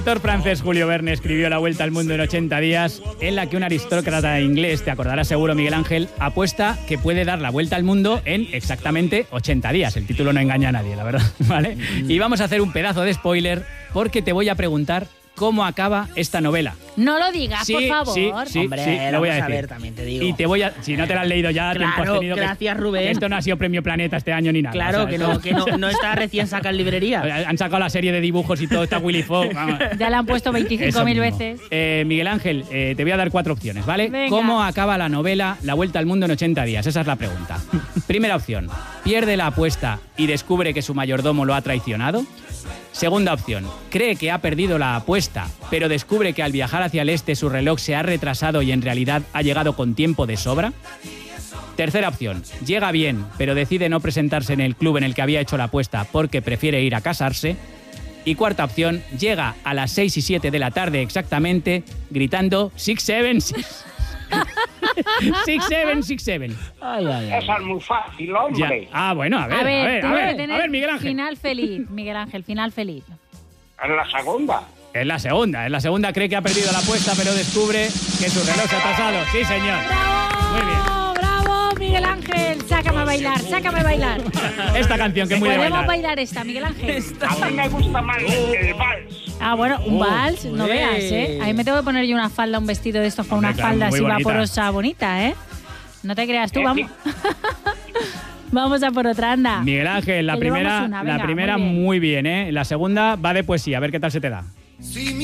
El actor francés Julio Verne escribió La Vuelta al Mundo en 80 días, en la que un aristócrata inglés, te acordarás seguro, Miguel Ángel, apuesta que puede dar la vuelta al mundo en exactamente 80 días. El título no engaña a nadie, la verdad, ¿vale? Y vamos a hacer un pedazo de spoiler porque te voy a preguntar cómo acaba esta novela. No lo digas, Sí, por favor. sí, Hombre, lo voy a vamos decir. también te digo. Y te voy a... Si no te lo has leído ya, tiempo has Claro, tenido gracias, que, Rubén. que esto no ha sido Premio Planeta este año ni nada. Claro, o sea, que no está recién sacada en librería. Han sacado la serie de dibujos y todo, está Willy Fogg. Vamos. Ya la han puesto Eso 25.000 mismo. veces. Miguel Ángel, te voy a dar 4 opciones, ¿vale? Venga. ¿Cómo acaba la novela La Vuelta al Mundo en 80 días? Esa es la pregunta. Primera opción, pierde la apuesta y descubre que su mayordomo lo ha traicionado. Segunda opción, cree que ha perdido la apuesta, pero descubre que al viajar hacia el este su reloj se ha retrasado y en realidad ha llegado con tiempo de sobra. Tercera opción, llega bien, pero decide no presentarse en el club en el que había hecho la apuesta porque prefiere ir a casarse. Y cuarta opción, llega a las 6 y 7 de la tarde exactamente, gritando 6-7-6. 6-7-6-7. Ay, ay, ay. Esa es muy fácil, hombre. Ah, bueno, a ver, tiene que tener Miguel Ángel. final feliz, Miguel Ángel, final feliz. En la segunda. Es la segunda. En la segunda cree que ha perdido la apuesta, pero descubre que su reloj se ha atrasado. Sí, señor. ¡Bravo! Muy bien. ¡Bravo, Miguel Ángel! Sácame a bailar, sácame a bailar. Esta canción que es muy de Podemos bailar. bailar esta, Miguel Ángel. A mí me gusta más el vals. Ah, bueno, un vals, no Ué. veas, ¿eh? A mí me tengo que poner yo una falda, un vestido de estos con Hombre, una claro, falda muy así bonita. vaporosa bonita, ¿eh? No te creas tú, Sí. vamos. Vamos a por otra, anda. Miguel Ángel, la Que llevamos primera, una, venga, la primera muy bien. muy bien, ¿eh? La segunda va de poesía, a ver qué tal se te da.